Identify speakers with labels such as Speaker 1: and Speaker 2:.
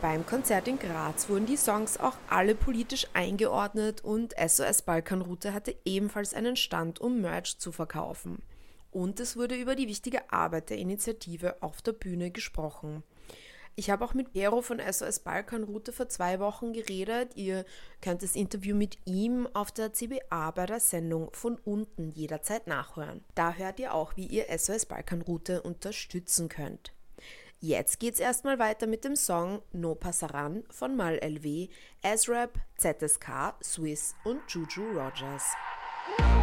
Speaker 1: Beim Konzert in Graz wurden die Songs auch alle politisch eingeordnet und SOS Balkanroute hatte ebenfalls einen Stand, um Merch zu verkaufen. Und es wurde über die wichtige Arbeit der Initiative auf der Bühne gesprochen. Ich habe auch mit Pero von SOS Balkanroute vor 2 Wochen geredet. Ihr könnt das Interview mit ihm auf der CBA bei der Sendung von unten jederzeit nachhören. Da hört ihr auch, wie ihr SOS Balkanroute unterstützen könnt. Jetzt geht's erstmal weiter mit dem Song No Passaran von Mal LW, S-Rap, ZSK, Swiss und Juju Rogers.